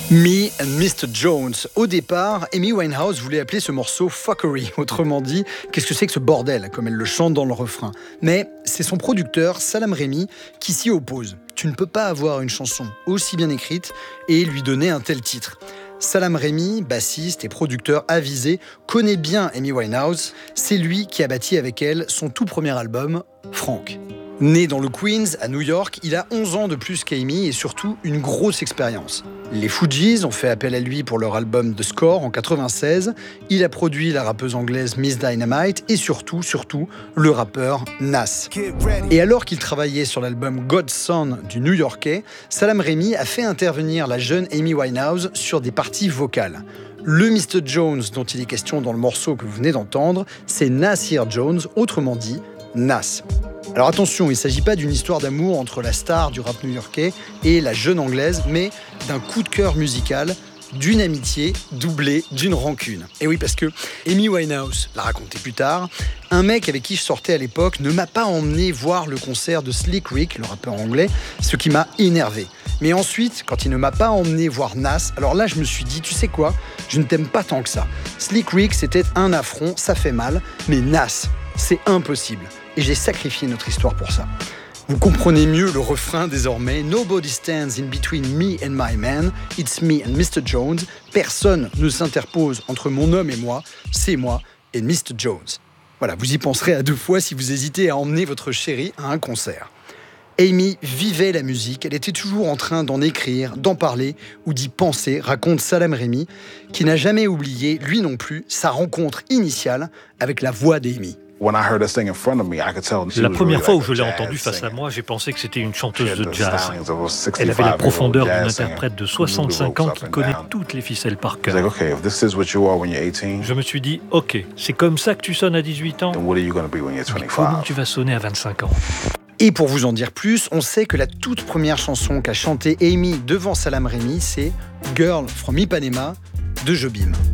Me and Mr. Jones. Au départ, Amy Winehouse voulait appeler ce morceau Fuckery. Autrement dit, qu'est-ce que c'est que ce bordel, comme elle le chante dans le refrain. Mais c'est son producteur, Salaam Remi, qui s'y oppose. Tu ne peux pas avoir une chanson aussi bien écrite et lui donner un tel titre. Salaam Remi, bassiste et producteur avisé, connaît bien Amy Winehouse. C'est lui qui a bâti avec elle son tout premier album, Frank. Né dans le Queens, à New York, il a 11 ans de plus qu'Amy et surtout une grosse expérience. Les Fugees ont fait appel à lui pour leur album The Score en 96. Il a produit la rappeuse anglaise Miss Dynamite et surtout, le rappeur Nas. Et alors qu'il travaillait sur l'album God's Son du New-Yorkais, Salaam Remi a fait intervenir la jeune Amy Winehouse sur des parties vocales. Le Mr. Jones dont il est question dans le morceau que vous venez d'entendre, c'est Nasir Jones, autrement dit Nas. Alors attention, il ne s'agit pas d'une histoire d'amour entre la star du rap new-yorkais et la jeune anglaise, mais d'un coup de cœur musical, d'une amitié doublée d'une rancune. Et oui, parce que Amy Winehouse l'a raconté plus tard, un mec avec qui je sortais à l'époque ne m'a pas emmené voir le concert de Slick Rick, le rappeur anglais, ce qui m'a énervé. Mais ensuite, quand il ne m'a pas emmené voir Nas, alors là je me suis dit, tu sais quoi, je ne t'aime pas tant que ça. Slick Rick, c'était un affront, ça fait mal, mais Nas, c'est impossible. Et j'ai sacrifié notre histoire pour ça. Vous comprenez mieux le refrain désormais. Nobody stands in between me and my man. It's me and Mr. Jones. Personne ne s'interpose entre mon homme et moi. C'est moi et Mr. Jones. Voilà, vous y penserez à 2 fois si vous hésitez à emmener votre chérie à un concert. Amy vivait la musique, elle était toujours en train d'en écrire, d'en parler ou d'y penser, raconte Salaam Remi, qui n'a jamais oublié, lui non plus, sa rencontre initiale avec la voix d'Amy. La première fois où je l'ai entendue face à moi, j'ai pensé que c'était une chanteuse de jazz. Elle avait la profondeur d'une interprète de 65 ans qui connaît toutes les ficelles par cœur. Je me suis dit, ok, c'est comme ça que tu sonnes à 18 ans. Mais comment tu vas sonner à 25 ans ? Et pour vous en dire plus, on sait que la toute première chanson qu'a chantée Amy devant Salaam Remi, c'est Girl from Ipanema de Jobim.